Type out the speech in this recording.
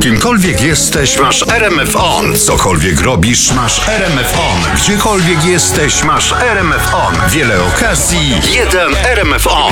Kimkolwiek jesteś, masz RMF On. Cokolwiek robisz, masz RMF On. Gdziekolwiek jesteś, masz RMF On. Wiele okazji, jeden RMF On.